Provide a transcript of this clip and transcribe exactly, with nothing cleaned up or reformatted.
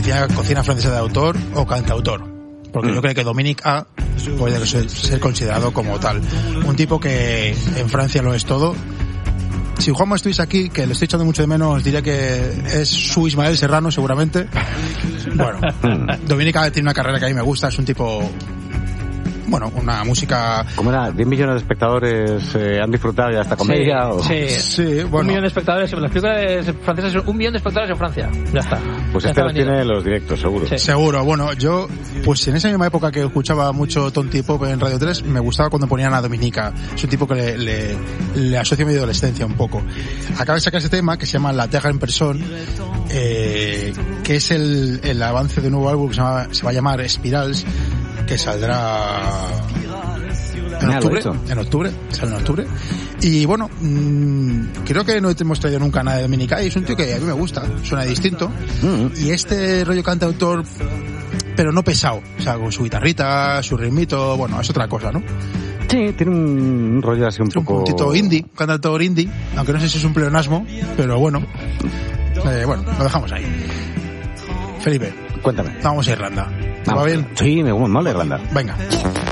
cocina, cocina francesa de autor o cantautor. Porque mm. yo creo que Dominique A puede ser, ser considerado como tal. Un tipo que en Francia lo es todo. Si Juanma estuviese aquí, que le estoy echando mucho de menos, diría que es su Ismael Serrano, seguramente. Bueno, Dominique A tiene una carrera que a mí me gusta, es un tipo... Bueno, una música... ¿Cómo era? ¿diez millones de espectadores eh, han disfrutado de esta comedia? Sí, o... sí. sí, bueno. Un millón de espectadores, las películas francesas son un millón de espectadores en Francia. Ya está. Pues ya este lo tiene los directos, seguro. Sí. Seguro, bueno, yo, pues en esa misma época que escuchaba mucho Tonti Pop en Radio tres, me gustaba cuando ponían a Dominica. Es un tipo que le, le, le asocio a mi adolescencia un poco. Acaba de sacar ese tema que se llama La Terre en Personne, eh, que es el, el avance de un nuevo álbum que se, llama, se va a llamar Spirals, que saldrá en octubre, en octubre, sale en octubre. Y bueno, mmm, creo que no hemos traído nunca nada de Dominica y es un tío que a mí me gusta, suena distinto. Mm-hmm. Y este rollo cantautor, pero no pesado, o sea, con su guitarrita, su ritmito, bueno, es otra cosa, ¿no? Sí, tiene un rollo así un tiene poco... un puntito indie, un cantautor indie, aunque no sé si es un pleonasmo, pero bueno, eh, bueno, lo dejamos ahí. Felipe, cuéntame. Vamos a Irlanda. ¿Te va bien? Sí, me mola Irlanda. Venga.